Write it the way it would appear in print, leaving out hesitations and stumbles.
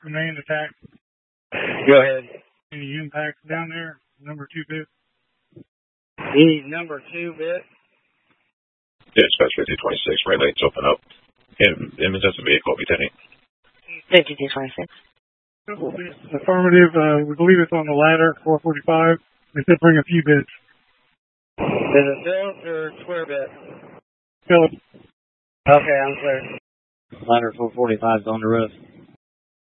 remained attacked. Go ahead. Any impacts down there? Number 2 bit. Any number 2 bit? Dispatch 5226, right lanes open up. Image as a vehicle, Lieutenant. 5226. Affirmative. We believe it's on the ladder, 445. They said bring a few bits. Is it Phillips or square bit? Phillips. Okay, I'm clear. Ladder 445 is on the roof.